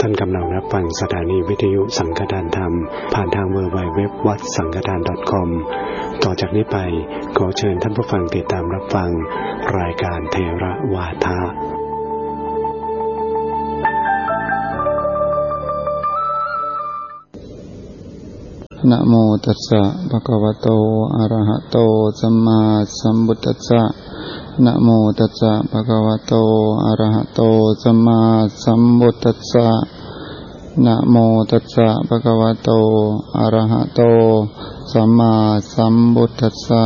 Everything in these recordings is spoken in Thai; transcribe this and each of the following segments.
ท่านกำลังรับฟังสถานีวิทยุสังฆทานธรรมผ่านทาง www.wadsangkathan.com ต่อจากนี้ไปขอเชิญท่านผู้ฟังติดตามรับฟังรายการเทระวาทะนะโมตัสสะภะคะวะโตอะระหะโตสัมมาสัมพุทธัสสะนะโมตัสสะภะคะวะโตอะระหะโตสัมมาสัมพุทธัสสะนะโมตัสสะภะคะวะโตอะระหะโตสัมมาสัมพุทธัสสะ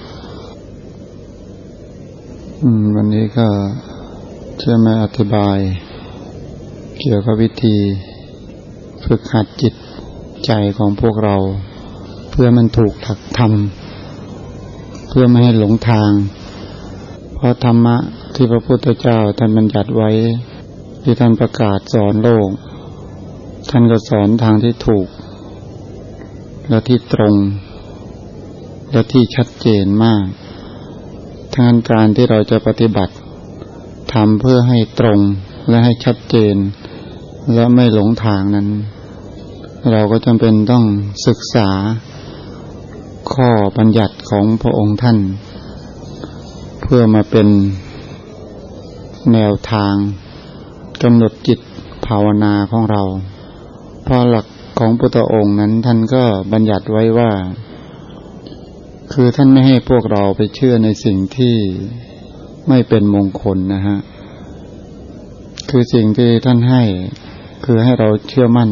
วันนี้ก็จะมาอธิบายเกี่ยวกับวิธีฝึกหัดจิตใจของพวกเราเพื่อมันถูกหลักธรรมเพื่อไม่ให้หลงทางเพราะธรรมะที่พระพุทธเจ้าท่านบัญญัติไว้ที่ท่านประกาศสอนโลกท่านก็สอนทางที่ถูกและที่ตรงและที่ชัดเจนมากทั้งการที่เราจะปฏิบัติทำเพื่อให้ตรงและให้ชัดเจนและไม่หลงทางนั้นเราก็จำเป็นต้องศึกษาข้อบัญญัติของพระองค์ท่านเพื่อมาเป็นแนวทางกำหนดจิตภาวนาของเราเพราะหลักของพุทธองค์นั้นท่านก็บัญญัติไว้ว่าคือท่านไม่ให้พวกเราไปเชื่อในสิ่งที่ไม่เป็นมงคลนะฮะคือสิ่งที่ท่านให้คือให้เราเชื่อมั่น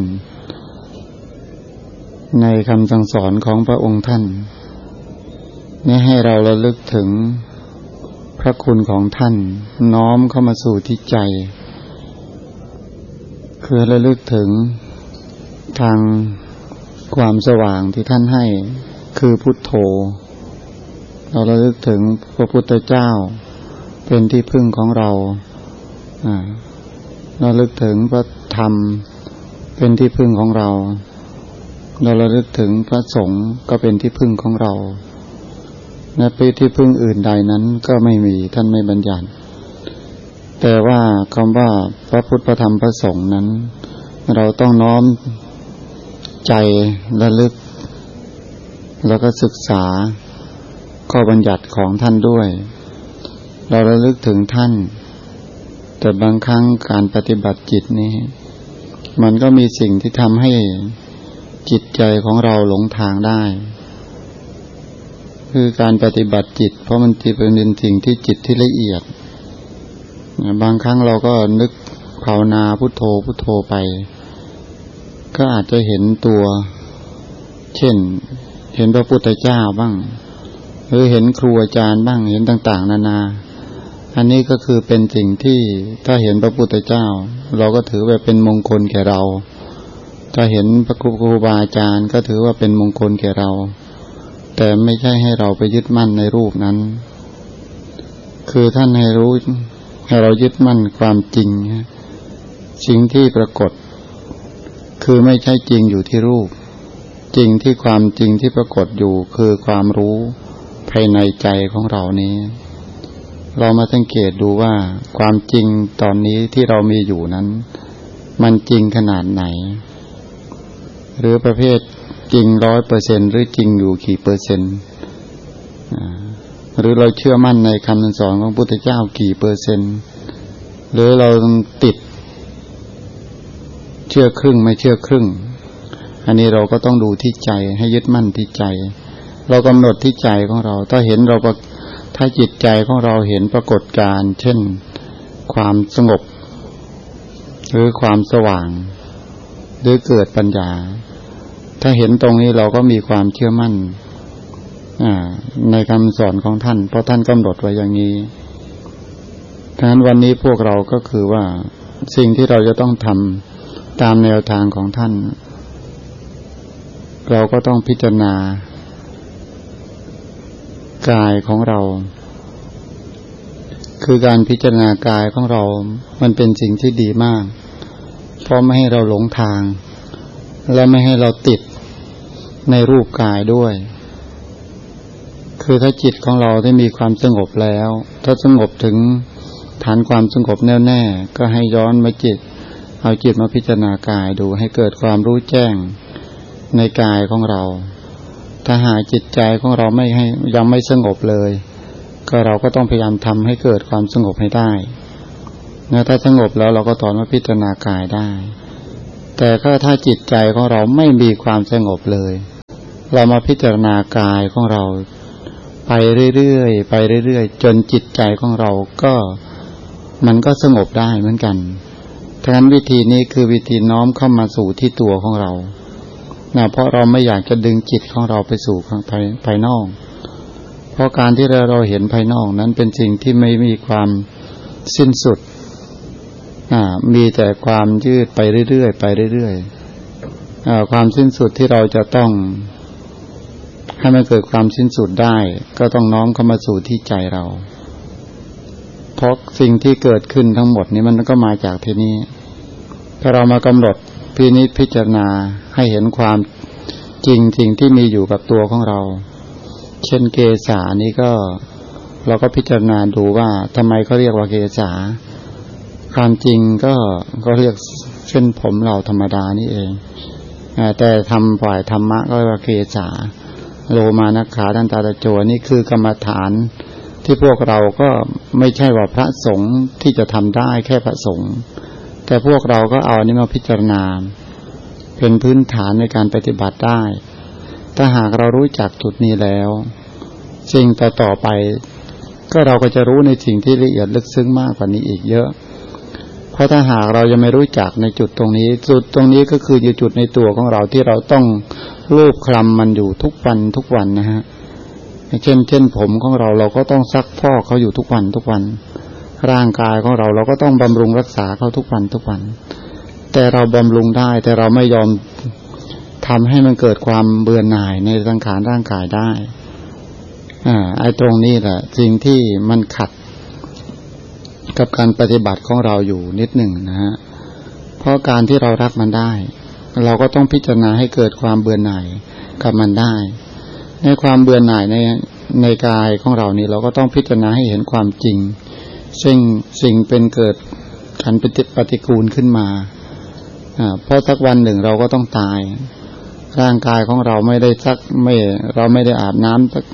ในคำสั่งสอนของพระองค์ท่านนี่ให้เราระลึกถึงพระคุณของท่านน้อมเข้ามาสู่ที่ใจคือระลึกถึงทางความสว่างที่ท่านให้คือพุทโธเราระลึกถึงพระพุทธเจ้าเป็นที่พึ่งของเราเราระลึกถึงพระธรรมเป็นที่พึ่งของเราเราระลึกถึงพระสงฆ์ก็เป็นที่พึ่งของเราและเป็นที่พึ่งอื่นใดนั้นก็ไม่มีท่านไม่บัญญัติแต่ว่าคำว่าพระพุทธพระธรรมพระสงฆ์นั้นเราต้องน้อมใจระลึกแล้วก็ศึกษาข้อบัญญัติของท่านด้วยเราระลึกถึงท่านแต่บางครั้งการปฏิบัติจิตนี้มันก็มีสิ่งที่ทำให้จิตใจของเราหลงทางได้คือการปฏิบัติจิตเพราะมันจิตเป็นสิ่งที่จิตที่ละเอียดบางครั้งเราก็นึกภาวนาพุทโธพุทโธไปก็อาจจะเห็นตัวเช่นเห็นพระพุทธเจ้าบ้างหรือเห็นครูอาจารย์บ้างเห็นต่างๆนานาอันนี้ก็คือเป็นสิ่งที่ถ้าเห็นพระพุทธเจ้าเราก็ถือว่าเป็นมงคลแก่เราถ้าเห็นพระครูบาอาจารย์ก็ถือว่าเป็นมงคลแก่เราแต่ไม่ใช่ให้เราไปยึดมั่นในรูปนั้นคือท่านให้รู้ให้เรายึดมั่นความจริงสิ่งที่ปรากฏคือไม่ใช่จริงอยู่ที่รูปจริงที่ความจริงที่ปรากฏอยู่คือความรู้ภายในใจของเรานี้เรามาสังเกตดูว่าความจริงตอนนี้ที่เรามีอยู่นั้นมันจริงขนาดไหนหรือประเภทจริง 100% หรือจริงอยู่กี่เปอร์เซ็นต์หรือเราเชื่อมั่นในคำสอนของพระพุทธเจ้ากี่เปอร์เซ็นต์หรือเราติดเชื่อครึ่งไม่เชื่อครึ่งอันนี้เราก็ต้องดูที่ใจให้ยึดมั่นที่ใจเรากำหนดที่ใจของเราถ้าจิตใจของเราเห็นปรากฏการณ์เช่นความสงบหรือความสว่างหรือเกิดปัญญาถ้าเห็นตรงนี้เราก็มีความเชื่อมั่นในคำสอนของท่านเพราะท่านกำหนดไว้อย่างนี้ดังนั้นวันนี้พวกเราก็คือว่าสิ่งที่เราจะต้องทำตามแนวทางของท่านเราก็ต้องพิจารณากายของเราคือการพิจารณากายของเรามันเป็นสิ่งที่ดีมากเพราะไม่ให้เราหลงทางและไม่ให้เราติดในรูปกายด้วยคือถ้าจิตของเราได้มีความสงบแล้วถ้าสงบถึงฐานความสงบแน่วแน่ก็ให้ย้อนมาจิตเอาจิตมาพิจารณากายดูให้เกิดความรู้แจ้งในกายของเราถ้าหากจิตใจของเรายังไม่สงบเลยก็เราก็ต้องพยายามทำให้เกิดความสงบให้ได้ถ้าสงบแล้วเราก็ถอนมาพิจารณากายได้แต่ก็ถ้าจิตใจของเราไม่มีความสงบเลยเรามาพิจารณากายของเราไปเรื่อยๆไปเรื่อยๆจนจิตใจของเราก็มันก็สงบได้เหมือนกันฉะนั้นวิธีนี้คือวิธีน้อมเข้ามาสู่ที่ตัวของเราเพราะเราไม่อยากจะดึงจิตของเราไปสู่ภายนอกเพราะการที่เราเห็นภายนอกนั้นเป็นสิ่งที่ไม่มีความสิ้นสุดมีแต่ความยืดไปเรื่อยๆไปเรื่อยๆความสิ้นสุดที่เราจะต้องให้มันเกิดความสิ้นสุดได้ก็ต้องน้อมเข้ามาสู่ที่ใจเราเพราะสิ่งที่เกิดขึ้นทั้งหมดนี้มันก็มาจากที่นี้ถ้าเรามากำหนดพิจารณาให้เห็นความจริงสิ่งที่มีอยู่กับตัวของเราเช่นเกสานี้ก็เราก็พิจารณาดูว่าทำไมเขาเรียกว่าเกสาความจริงก็เรียกเส้นผมเราธรรมดานี่เองแต่ทำฝ่ายธรรมะก็เรียกว่าเกสาโลมานักขาทันตาตะโจนี่คือกรรมฐานที่พวกเราก็ไม่ใช่ว่าพระสงฆ์ที่จะทำได้แค่พระสงฆ์แต่พวกเราก็เอาอันนี้มาพิจารณาเป็นพื้นฐานในการปฏิบัติได้ถ้าหากเรารู้จักจุดนี้แล้วสิ่งต่อไปก็เราก็จะรู้ในสิ่งที่ละเอียดลึกซึ้งมากกว่านี้อีกเยอะเพราะถ้าหากเรายังไม่รู้จักในจุดตรงนี้ก็คืออยู่จุดในตัวของเราที่เราต้องลูบคลำมันอยู่ทุกวันนะฮะเช่นผมของเราก็ต้องซักฟอกเขาอยู่ทุกวันร่างกายของเราก็ต้องบำรุงรักษาเขาทุกวันแต่เราบำรุงได้แต่เราไม่ยอมทำให้มันเกิดความเบื่อหน่ายในสังขารร่างกายได้ไอ้ตรงนี้แหละสิ่งที่มันขัดกับการปฏิบัติของเราอยู่นิดหนึ่งนะฮะเพราะการที่เรารักมันได้เราก็ต้องพิจารณาให้เกิดความเบื่อหน่ายกับมันได้ในความเบื่อหน่ายในกายของเรานี่เราก็ต้องพิจารณาให้เห็นความจริงซึ่งสิ่งเป็นเกิดขันธ์ปฏิกูลขึ้นมาเพราะสักวันหนึ่งเราก็ต้องตายร่างกายของเราเราไม่ได้อาบน้ำสัก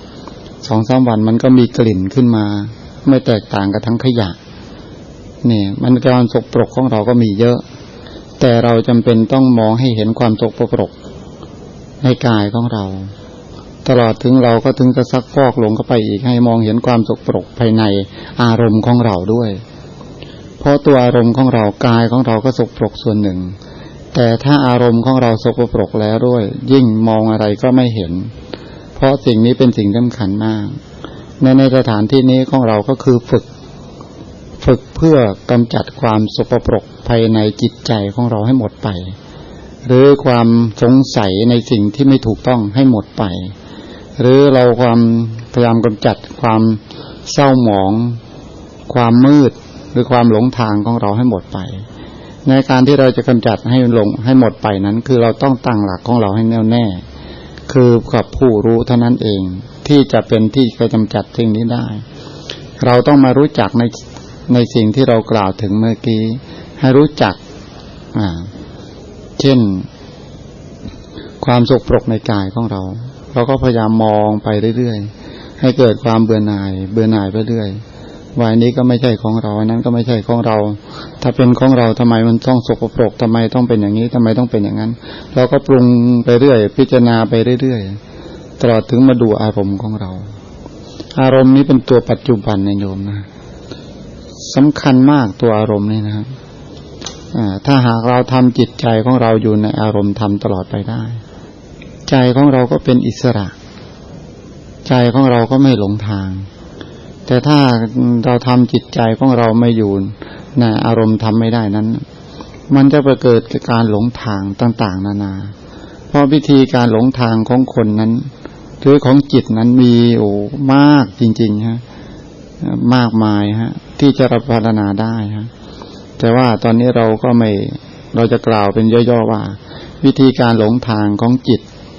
2-3 วันมันก็มีกลิ่นขึ้นมาไม่แตกต่างกับทั้งขยะนี่มันการสกปรกของเราก็มีเยอะแต่เราจำเป็นต้องมองให้เห็นความสกปรกในกายของเราตลอดถึงเราก็ถึงจะซักฟอกลงเข้าไปอีกให้มองเห็นความสกปรกภายในอารมณ์ของเราด้วยเพราะตัวอารมณ์ของเรากายของเราก็สกปรกส่วนหนึ่งแต่ถ้าอารมณ์ของเราสกปรกแล้วด้วยยิ่งมองอะไรก็ไม่เห็นเพราะสิ่งนี้เป็นสิ่งสำคัญมากในสถานที่นี้ของเราก็คือฝึกเพื่อกำจัดความสกปรกภายในจิตใจของเราให้หมดไปหรือความสงสัยในสิ่งที่ไม่ถูกต้องให้หมดไปหรือเราความพยายามกำจัดความเศร้าหมองความมืดหรือความหลงทางของเราให้หมดไปในการที่เราจะกำจัดให้หมดไปนั้นคือเราต้องตั้งหลักของเราให้แน่วแน่คือกับผู้รู้เท่านั้นเองที่จะเป็นที่จะกำจัดสิ่งนี้ได้เราต้องมารู้จักในสิ่งที่เรากล่าวถึงเมื่อกี้ให้รู้จักเช่นความสกปรกในกายของเราก็พยายามมองไปเรื่อยๆให้เกิดความเบื่อหน่ายไปเรื่อยว่าอันนี้ก็ไม่ใช่ของเราอันนั้นก็ไม่ใช่ของเราถ้าเป็นของเราทำไมมันต้องสกปรกทำไมต้องเป็นอย่างนี้ทำไมต้องเป็นอย่างนั้นเราก็ปรุงไปเรื่อยพิจารณาไปเรื่อยๆตลอดถึงมาดูอารมณ์ของเราอารมณ์นี้เป็นตัวปัจจุบันนะโยมนะสำคัญมากตัวอารมณ์นี่นะครับถ้าหากเราทำจิตใจของเราอยู่ในอารมณ์ธรรมตลอดไปได้ใจของเราก็เป็นอิสระใจของเราก็ไม่หลงทางแต่ถ้าเราทำจิตใจของเราไม่อยู่ในอารมณ์ธรรมไม่ได้นั้นมันจะไปเกิดการหลงทางต่างๆนานาเพราะวิธีการหลงทางของคนนั้นหรือของจิตนั้นมีมากจริงๆฮะมากมายฮะที่จะรับพัฒนาได้ฮะแต่ว่าตอนนี้เราจะกล่าวเป็นย่อๆว่าวิธีการหลงทางของจิต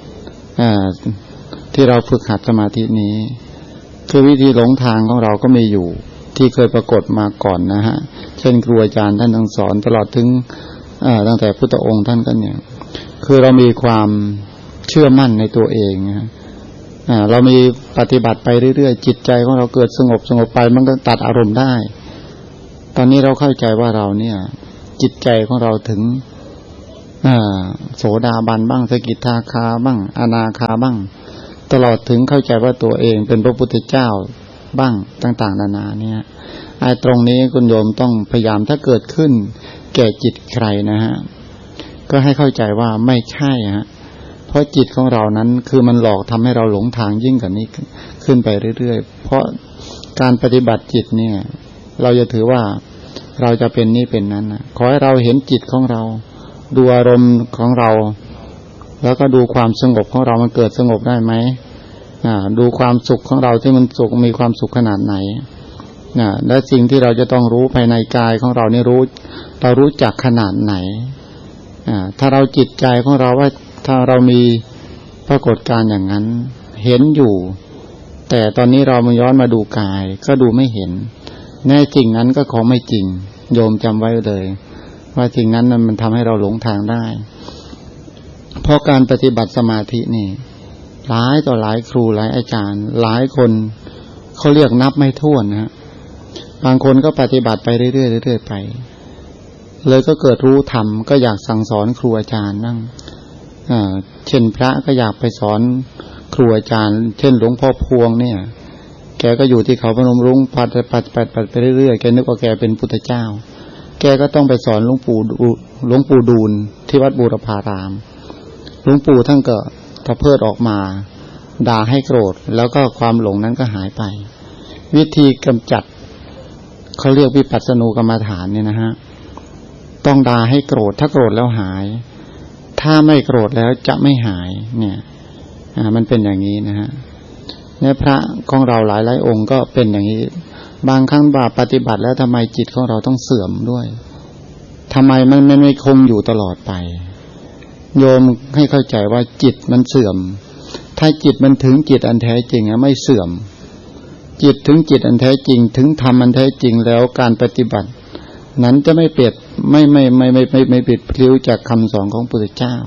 ที่เราฝึกหัดสมาธินี้คือวิธีหลงทางของเราก็มีอยู่ที่เคยปรากฏมาก่อนนะฮะเช่นครูอาจารย์ท่านทั้งสอนตลอดถึงตั้งแต่พุทธองค์ท่านก็เนี่ยคือเรามีความเชื่อมั่นในตัวเองนะเรามีปฏิบัติไปเรื่อยๆจิตใจของเราเกิดสงบไปมันก็ตัดอารมณ์ได้ตอนนี้เราเข้าใจว่าเราเนี่ยจิตใจของเราถึงโสดาบันบ้างสกิทาคาบ้างอนาคาบ้างตลอดถึงเข้าใจว่าตัวเองเป็นพระพุทธเจ้าบ้างต่างๆนานาเนี่ยตรงนี้คุณโยมต้องพยายามถ้าเกิดขึ้นแก่จิตใครนะฮะก็ให้เข้าใจว่าไม่ใช่ฮะเพราะจิตของเรานั้นคือมันหลอกทำให้เราหลงทางยิ่งกว่านี้ขึ้นไปเรื่อยๆเพราะการปฏิบัติจิตเนี่ยเราจะถือว่าเราจะเป็นนี่เป็นนั้นนะขอให้เราเห็นจิตของเราดูอารมณ์ของเราแล้วก็ดูความสงบของเรามันเกิดสงบได้ไหมดูความสุขของเราที่มันสุขมีความสุขขนาดไหนและสิ่งที่เราจะต้องรู้ภายในกายของเรานี่เรารู้จักขนาดไหนถ้าเราจิตใจของเราว่าถ้าเรามีปรากฏการณ์อย่างนั้นเห็นอยู่แต่ตอนนี้เรามาย้อนมาดูกายก็ดูไม่เห็นแน่จริงนั้นก็ของไม่จริงโยมจำไว้เลยว่าสิ่งนั้นมันทำให้เราหลงทางได้เพราะการปฏิบัติสมาธินี่หลายต่อหลายครูหลายอาจารย์หลายคนเขาเรียกนับไม่ถ้วนนะบางคนก็ปฏิบัติไปเรื่อยๆไปเลยก็เกิดรู้ธรรมก็อยากสั่งสอนครูอาจารย์บ้างเช่นพระก็อยากไปสอนครูอาจารย์เช่นหลวงพ่อพวงเนี่ยแกก็อยู่ที่เขาพนมรุ้งปัดไปเรื่อยๆแกนึกว่าแกเป็นพุทธเจ้าแกก็ต้องไปสอนหลวงปู่ดูลที่วัดบูรพารามหลวงปู่ท่านก็ตะเพิดออกมาด่าให้โกรธแล้วก็ความหลงนั้นก็หายไปวิธีกำจัดเขาเรียกวิปัสสนูกรรมฐานเนี่ยนะฮะต้องด่าให้โกรธถ้าโกรธแล้วหายถ้าไม่โกรธแล้วจะไม่หายเนี่ยมันเป็นอย่างนี้นะฮะเนี่ยพระของเราหลายองค์ก็เป็นอย่างนี้บางครั้งปฏิบัติแล้วทำไมจิตของเราต้องเสื่อมด้วยทำไมมันไม่คงอยู่ตลอดไปโยมให้เข้าใจว่าจิตมันเสื่อมถ้าจิตมันถึงจิตอันแท้จริงไม่เสื่อมจิตถึงจิตอันแท้จริงถึงธรรมอันแท้จริงแล้วการปฏิบัตินั้นจะไม่เปลี่ยนไม่ปิดพลิ้วจากคำสอนของพระพุทธเจ้า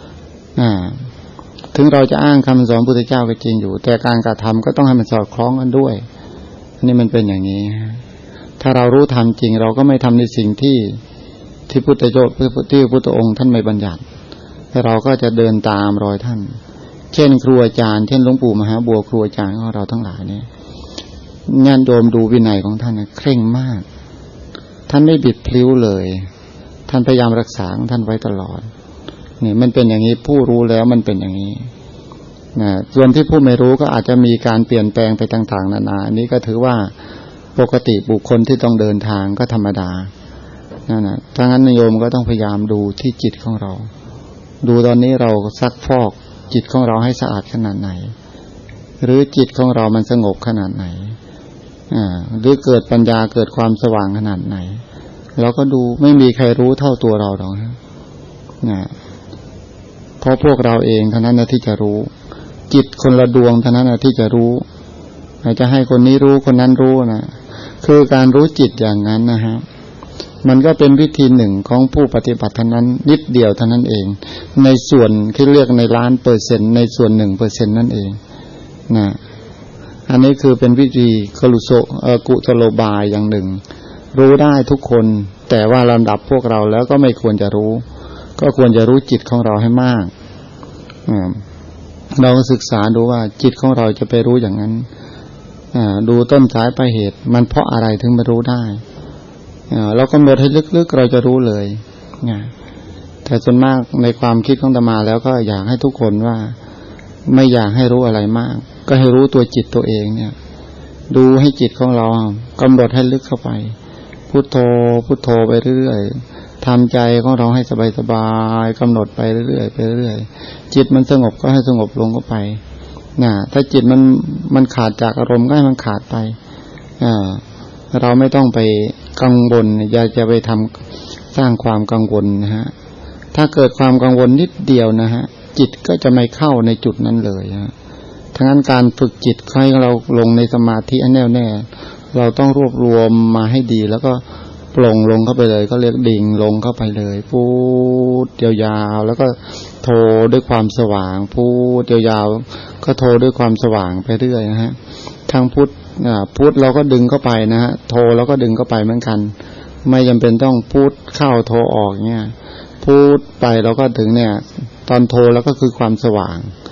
ถึงเราจะอ้างคำสอนพระพุทธเจ้าก็จริงอยู่แต่การกระทำก็ต้องให้มันสอดคล้องกันด้วยนี่มันเป็นอย่างนี้ถ้าเรารู้ธรรมจริงเราก็ไม่ทำในสิ่งที่พุทธเจ้าที่พุทธองค์ท่านไม่บัญญัติแต่เราก็จะเดินตามรอยท่านเช่นครูอาจารย์เช่นหลวงปู่มหาบัวครูอาจารย์ของเราทั้งหลายเนี่ยญาติโยมดูวินัยของท่านเคร่งมากท่านไม่บิดพลิ้วเลยท่านพยายามรักษาของท่านไว้ตลอดนี่มันเป็นอย่างนี้ผู้รู้แล้วมันเป็นอย่างนี้ส่วนที่ผู้ไม่รู้ก็อาจจะมีการเปลี่ยนแปลงไปต่างๆนานาอันนี้ก็ถือว่าปกติบุคคลที่ต้องเดินทางก็ธรรมดานั่นน่ะถ้างั้นโยมก็ต้องพยายามดูที่จิตของเราดูตอนนี้เราซักฟอกจิตของเราให้สะอาดขนาดไหนหรือจิตของเรามันสงบขนาดไหนหรือเกิดปัญญาเกิดความสว่างขนาดไหนเราก็ดูไม่มีใครรู้เท่าตัวเราหรอกนะเพราะพวกเราเองเท่านั้นที่จะรู้จิตคนละดวงเท่านั้นที่จะรู้จะให้คนนี้รู้คนนั้นรู้นะคือการรู้จิตอย่างนั้นนะฮะมันก็เป็นวิธีหนึ่งของผู้ปฏิบัติเท่านั้นนิดเดียวเท่านั้นเองในส่วนที่เรียกใน1,000,000%ในส่วน 1% นั่นเองนะอันนี้คือเป็นวิธีกุศโลบายอย่างหนึ่งรู้ได้ทุกคนแต่ว่าลำดับพวกเราแล้วก็ไม่ควรจะรู้ก็ควรจะรู้จิตของเราให้มากเราศึกษาดูว่าจิตของเราจะไปรู้อย่างนั้นดูต้นสายปลายเหตุมันเพราะอะไรถึงมารู้ได้เรากำหนดให้ลึกๆเราจะรู้เลยแต่ส่วนมากในความคิดของอาตมาแล้วก็อยากให้ทุกคนว่าไม่อยากให้รู้อะไรมากก็ให้รู้ตัวจิตตัวเองเนี่ยดูให้จิตของเรากำหนดให้ลึกเข้าไปพุทโธพุทโธไปเรื่อยๆทำใจของเราให้สบายๆกำหนดไปเรื่อยๆไปเรื่อยๆจิตมันสงบก็ให้สงบลงเข้าไปถ้าจิตมันขาดจากอารมณ์ก็ให้มันขาดไปเราไม่ต้องไปกังวลอย่าจะไปทำสร้างความกังวลนะฮะถ้าเกิดความกังวลนิดเดียวนะฮะจิตก็จะไม่เข้าในจุดนั้นเลยฮะทั้งนั้นการฝึกจิตให้เราลงในสมาธิให้แน่วแน่เราต้องรวบรวมมาให้ดีแล้วก็ปลงลงเข้าไปเลยก็เรียกดิ่งลงเข้าไปเลยพูดยาวๆแล้วก็โทด้วยความสว่างพูดยาวๆก็โทด้วยความสว่างไปเรื่อยนะฮะทางพุทธเราก็ดึงเข้าไปนะฮะโทเราก็ดึงเข้าไปเหมือนกันไม่จำเป็นต้องพูดเข้าโทออกเนี่ยพูดไปเราก็ถึงเนี่ยตอนโทแล้วก็คือความสว่าง